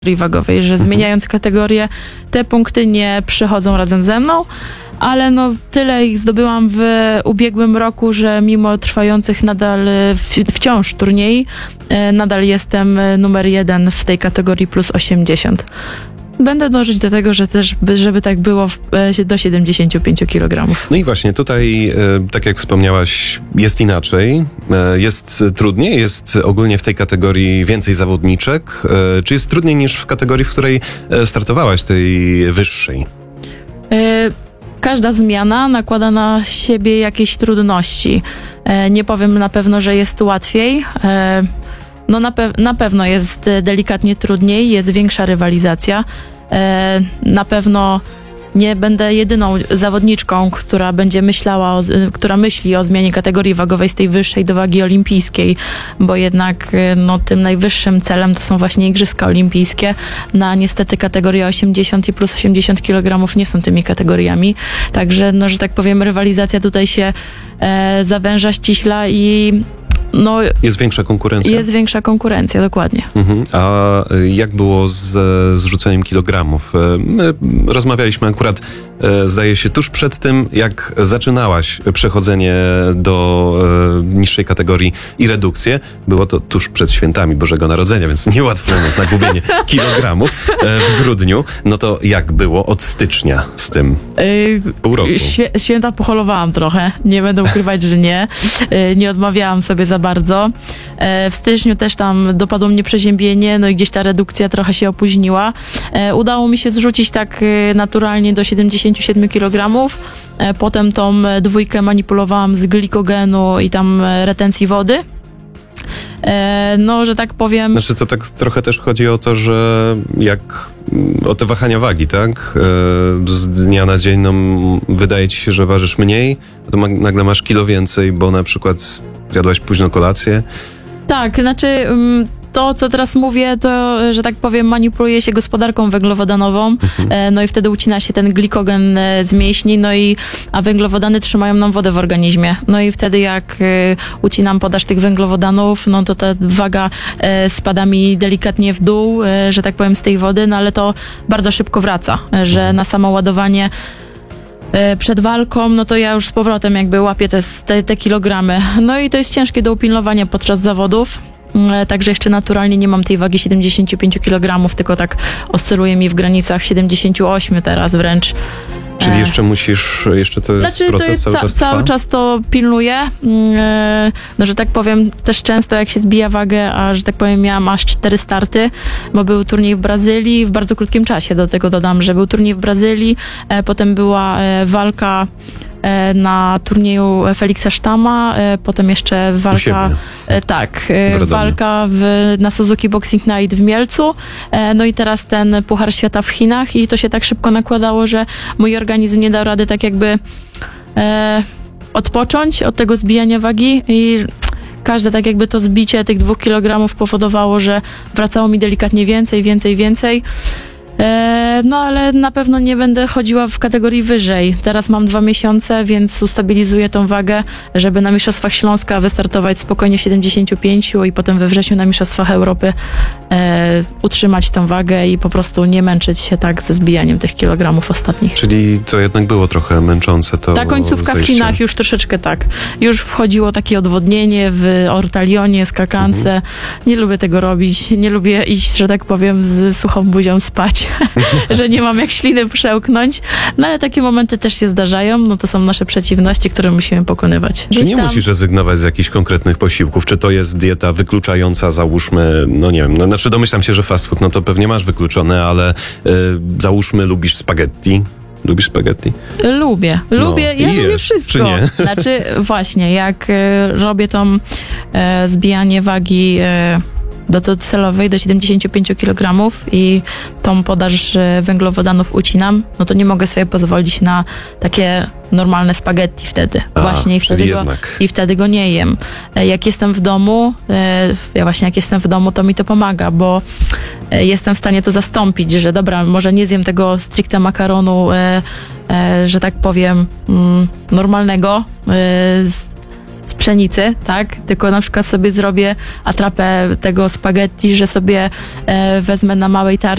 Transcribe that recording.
wagowej, że zmieniając kategorię, te punkty nie przychodzą razem ze mną, ale no tyle ich zdobyłam w ubiegłym roku, że mimo trwających nadal wciąż turniej, nadal jestem numer 1 w tej kategorii plus 80. Będę dążyć do tego, że też, żeby tak było do 75 kg. No i właśnie tutaj, tak jak wspomniałaś, jest inaczej, jest trudniej, jest ogólnie w tej kategorii więcej zawodniczek. Czy jest trudniej niż w kategorii, w której startowałaś, tej wyższej? Każda zmiana nakłada na siebie jakieś trudności. Nie powiem na pewno, że jest łatwiej. No na pewno jest delikatnie trudniej, jest większa rywalizacja. Na pewno nie będę jedyną zawodniczką, która będzie która myśli o zmianie kategorii wagowej z tej wyższej do wagi olimpijskiej, bo jednak no, tym najwyższym celem to są właśnie Igrzyska Olimpijskie. Niestety kategoria 80 i plus 80 kg nie są tymi kategoriami, także no, że tak powiem, rywalizacja tutaj się zawęża, ściśla i no, jest większa konkurencja? Jest większa konkurencja, dokładnie. A jak było z zrzuceniem kilogramów? My rozmawialiśmy akurat, zdaje się, tuż przed tym, jak zaczynałaś przechodzenie do niższej kategorii i redukcję. Było to tuż przed świętami Bożego Narodzenia, więc niełatwy moment na gubienie kilogramów w grudniu. No to jak było od stycznia z tym? Pół roku. Święta poholowałam trochę. Nie będę ukrywać, że nie. Nie odmawiałam sobie za bardzo. W styczniu też tam dopadło mnie przeziębienie, no i gdzieś ta redukcja trochę się opóźniła. Udało mi się zrzucić tak naturalnie do 77 kg. Potem tą dwójkę manipulowałam z glikogenu i tam retencji wody. No, że tak powiem... Znaczy to tak trochę też chodzi o to, że o te wahania wagi, tak? Z dnia na dzień no, wydaje ci się, że ważysz mniej, a to nagle masz kilo więcej, bo na przykład zjadłaś późno kolację. Tak, znaczy... To, co teraz mówię, to, że tak powiem, manipuluje się gospodarką węglowodanową, no i wtedy ucina się ten glikogen z mięśni, a węglowodany trzymają nam wodę w organizmie. No i wtedy jak ucinam podaż tych węglowodanów, no to ta waga spada mi delikatnie w dół, że tak powiem, z tej wody, no ale to bardzo szybko wraca, że na samo ładowanie przed walką, no to ja już z powrotem jakby łapię te kilogramy. No i to jest ciężkie do upilnowania podczas zawodów. Także jeszcze naturalnie nie mam tej wagi 75 kg, tylko tak oscyluje mi w granicach 78 teraz wręcz. Czyli jeszcze to jest proces, cały czas trwa? Cały czas to pilnuję. No, że tak powiem, też często jak się zbija wagę, a że tak powiem miałam aż 4 starty, bo był turniej w Brazylii w bardzo krótkim czasie, do tego dodam, że był turniej w Brazylii, potem była walka na turnieju Feliksa Sztama, potem jeszcze walka walka na Suzuki Boxing Night w Mielcu, no i teraz ten Puchar Świata w Chinach i to się tak szybko nakładało, że mój organizm nie dał rady tak jakby odpocząć od tego zbijania wagi i każde tak jakby to zbicie tych 2 kg powodowało, że wracało mi delikatnie więcej. No ale na pewno nie będę chodziła w kategorii wyżej. Teraz mam 2 miesiące, więc ustabilizuję tą wagę, żeby na Mistrzostwach Śląska wystartować spokojnie 75 i potem we wrześniu na Mistrzostwach Europy utrzymać tą wagę i po prostu nie męczyć się tak ze zbijaniem tych kilogramów ostatnich. Czyli to jednak było trochę męczące to ta końcówka w Chinach już troszeczkę tak. Już wchodziło takie odwodnienie w ortalionie, skakance. Nie lubię tego robić. Nie lubię iść, że tak powiem, z suchą buzią spać. Że nie mam jak śliny przełknąć. No ale takie momenty też się zdarzają. No to są nasze przeciwności, które musimy pokonywać. Czy nie musisz rezygnować z jakichś konkretnych posiłków? Czy to jest dieta wykluczająca, załóżmy, no nie wiem, no, znaczy domyślam się, że fast food, no to pewnie masz wykluczone, ale załóżmy lubisz spaghetti. Lubisz spaghetti? Lubię, ja lubię wszystko. Czy nie? Znaczy właśnie, jak robię tą zbijanie wagi docelowej do 75 kg i tą podaż węglowodanów ucinam, no to nie mogę sobie pozwolić na takie normalne spaghetti wtedy. I wtedy go nie jem. Jak jestem w domu, to mi to pomaga, bo jestem w stanie to zastąpić, że dobra, może nie zjem tego stricte makaronu, że tak powiem, normalnego, z pszenicy, tak? Tylko na przykład sobie zrobię atrapę tego spaghetti, że sobie wezmę na małej